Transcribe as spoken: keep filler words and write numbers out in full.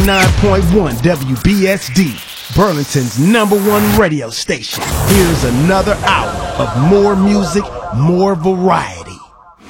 ninety-nine point one W B S D, Burlington's number one radio station. Here's another hour of more music, more variety.